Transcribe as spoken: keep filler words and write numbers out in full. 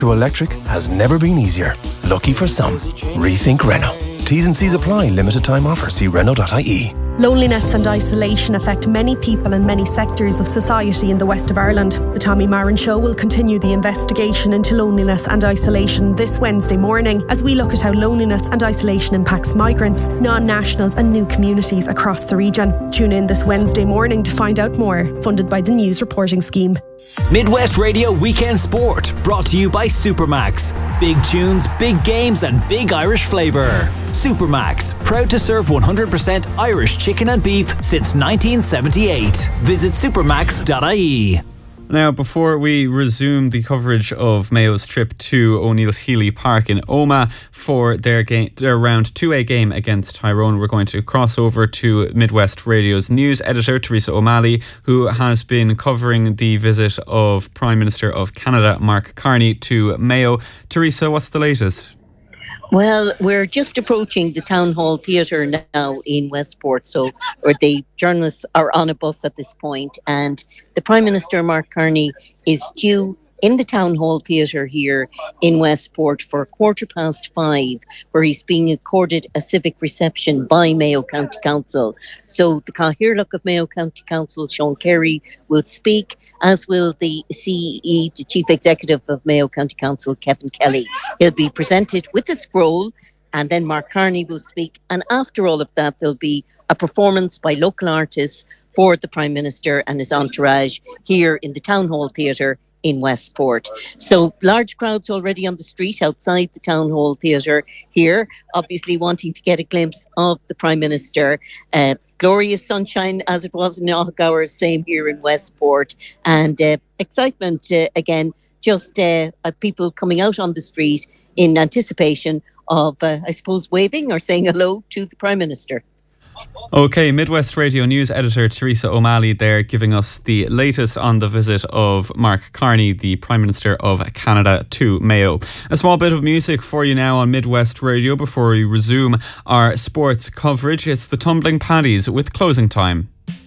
To electric has never been easier. Lucky for some. Rethink Renault. T's and C's apply. Limited time offer. See Renault dot I E. Loneliness and isolation affect many people in many sectors of society in the west of Ireland. The Tommy Marin Show will continue the investigation into loneliness and isolation this Wednesday morning as we look at how loneliness and isolation impacts migrants, non-nationals and new communities across the region. Tune in this Wednesday morning to find out more. Funded by the News Reporting Scheme. Midwest Radio Weekend Sport, brought to you by Supermax. Big tunes, big games and big Irish flavour. Supermax, proud to serve one hundred percent Irish chicken and beef since nineteen seventy-eight. Visit supermax dot I E. Now, before we resume the coverage of Mayo's trip to O'Neill's Healy Park in Omagh for their game, their round two A game against Tyrone, we're going to cross over to Midwest Radio's news editor, Teresa O'Malley, who has been covering the visit of Prime Minister of Canada, Mark Carney, to Mayo. Teresa, what's the latest? Well, we're just approaching the Town Hall Theatre now in Westport, so where the journalists are on a bus at this point, and the Prime Minister, Mark Carney, is due in the Town Hall Theatre here in Westport for a quarter past five, where he's being accorded a civic reception by Mayo County Council. So the Cathaoirleach of Mayo County Council, Sean Carey, will speak, as will the C E E, the Chief Executive of Mayo County Council, Kevin Kelly. He'll be presented with a scroll, and then Mark Carney will speak. And after all of that, there'll be a performance by local artists for the Prime Minister and his entourage here in the Town Hall Theatre in Westport. So large crowds already on the street outside the Town Hall Theatre here, obviously wanting to get a glimpse of the Prime Minister. Uh, glorious sunshine as it was in Knockhour, same here in Westport, and uh, excitement uh, again, just uh, people coming out on the street in anticipation of, uh, I suppose, waving or saying hello to the Prime Minister. OK, Midwest Radio News editor Teresa O'Malley there, giving us the latest on the visit of Mark Carney, the Prime Minister of Canada, to Mayo. A small bit of music for you now on Midwest Radio before we resume our sports coverage. It's the Tumbling Paddies with Closing Time.